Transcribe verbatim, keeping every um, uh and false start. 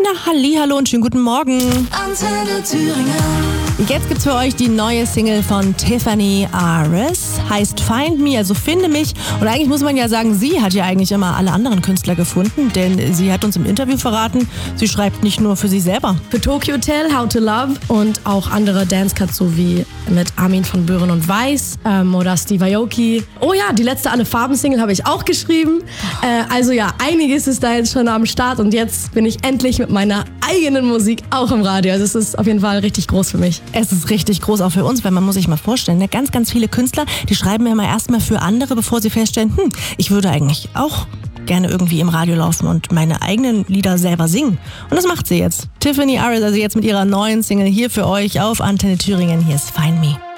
Na, hallihallo und schönen guten Morgen. Antenne Thüringen. Jetzt gibt's für euch die neue Single von Tiffany Aris. Heißt Find Me, also finde mich. Und eigentlich muss man ja sagen, sie hat ja eigentlich immer alle anderen Künstler gefunden. Denn sie hat uns im Interview verraten, sie schreibt nicht nur für sich selber. Für Tokyo Hotel, How to Love und auch andere Dance-Cuts, so wie mit Armin von Buren und Weiß ähm, oder Steve Aoki. Oh ja, die letzte Alle Farben-Single habe ich auch geschrieben. Äh, also ja, einiges ist da jetzt schon am Start und jetzt bin ich endlich mit meiner eigenen Musik auch im Radio. Also es ist auf jeden Fall richtig groß für mich. Es ist richtig groß auch für uns, weil man muss sich mal vorstellen, ne? ganz, ganz viele Künstler, die schreiben ja immer erstmal für andere, bevor sie feststellen, hm, ich würde eigentlich auch gerne irgendwie im Radio laufen und meine eigenen Lieder selber singen. Und das macht sie jetzt. Tiffany Aris, also jetzt mit ihrer neuen Single hier für euch auf Antenne Thüringen. Hier ist Find Me.